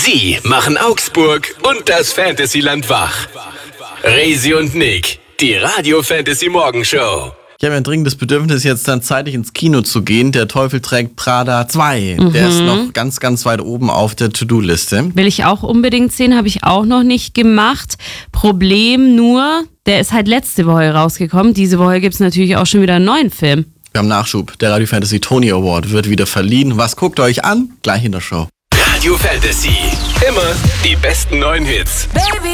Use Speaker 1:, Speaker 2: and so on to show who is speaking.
Speaker 1: Sie machen Augsburg und das Fantasyland wach. Resi und Nick, die Radio Fantasy Morgenshow.
Speaker 2: Ich habe ein dringendes Bedürfnis, jetzt dann zeitig ins Kino zu gehen. Der Teufel trägt Prada 2. Der ist noch ganz, ganz weit oben auf der To-Do-Liste.
Speaker 3: Will ich auch unbedingt sehen, habe ich auch noch nicht gemacht. Problem nur, der ist halt letzte Woche rausgekommen. Diese Woche gibt es natürlich auch schon wieder einen neuen Film.
Speaker 2: Wir haben Nachschub. Der Radio Fantasy Tony Award wird wieder verliehen. Was guckt ihr euch an? Gleich in der Show.
Speaker 1: Radio Fantasy, immer die besten neuen Hits.